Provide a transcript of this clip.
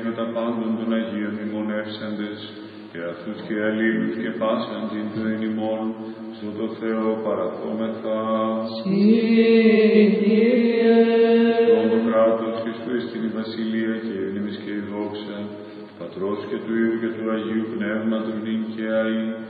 με τα πάντων των Αγίων ημών εύσαντες, και αυτούς και αλλήλους και πάσαν την ζωή ημών, στο το Θεό παραθόμεθα. Στον το κράτος και στο εστιν η βασιλεία και η ειρήνης και η δόξα, Πατρός και του Υιού και του Αγίου Πνεύματος νυν και αεί,